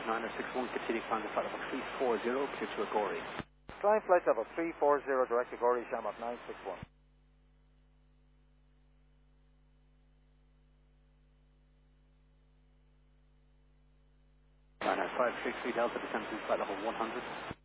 9061, continue climb to flight level 340, clear to Agori. Climb flight level 340, direct to Gorey, Shamrock 961. 563 Delta, descend to flight level 100.